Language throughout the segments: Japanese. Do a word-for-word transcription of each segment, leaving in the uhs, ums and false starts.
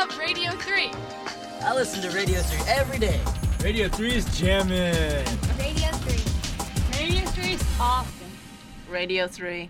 love Radio three. I listen to Radio three every day. Radio three is jamming. Radio three. Radio three is awesome. Radio three.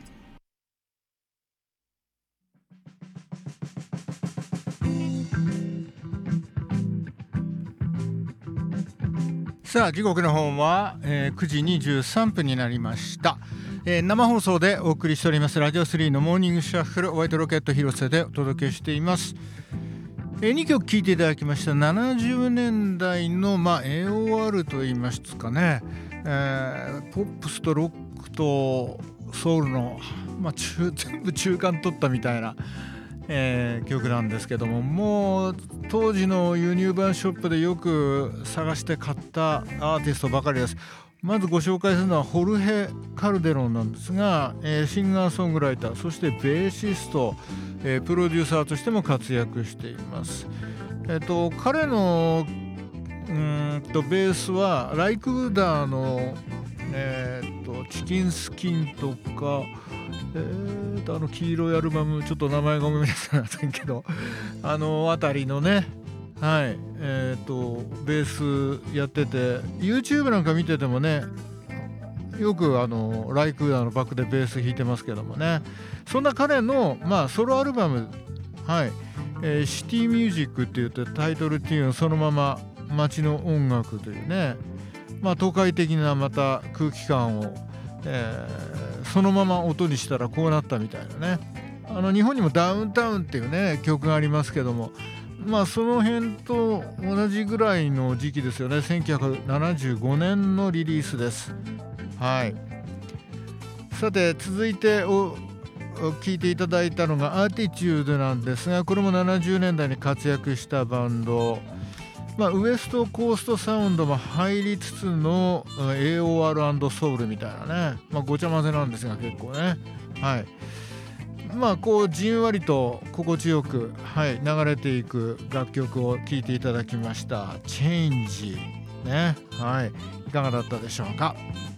さあ時刻の方は、えー、くじにじゅうさんぷんになりました、えー、生放送でお送りしておりますラジオスリーのモーニングシャッフルホワイトロケット広瀬でお届けしています。えー、にきょく聴いていただきましたななじゅうねんだいの、まあ、エーオーアール といいますかね、えー、ポップスとロックとソウルの、まあ、中全部中間取ったみたいな、えー、曲なんですけども、もう当時の輸入版ショップでよく探して買ったアーティストばかりです。まずご紹介するのはホルヘ・カルデロンなんですが、えー、シンガーソングライター、そしてベーシスト、えー、プロデューサーとしても活躍しています。えーと、彼のうーんとベースはライクウッダーの、えーと、チキンスキンとか、えーとあの黄色いアルバム、ちょっと名前が思い出せませんけど、あのあたりのね、はい、えーとベースやってて、 YouTube なんか見ててもね、よくあのライクウッダーのバックでベース弾いてますけどもね。そんな彼の、まあ、ソロアルバム、はい、えー、シティミュージックって言ってタイトルっていうのそのまま街の音楽というね、まあ、都会的なまた空気感を、えー、そのまま音にしたらこうなったみたいなね。あの日本にもダウンタウンっていうね曲がありますけども、まあその辺と同じぐらいの時期ですよね。せんきゅうひゃくななじゅうごねんのリリースです。はい。さて続いてお聴いていただいたのがアーティチュードなんですが、これもななじゅうねんだいに活躍したバンド、まあ、ウエストコーストサウンドも入りつつの エーオーアール& ソウルみたいなね、まあ、ごちゃ混ぜなんですが結構ね、はい、まあこうじんわりと心地よく、はい、流れていく楽曲を聴いていただきました。チェンジね、はい、いかがだったでしょうか。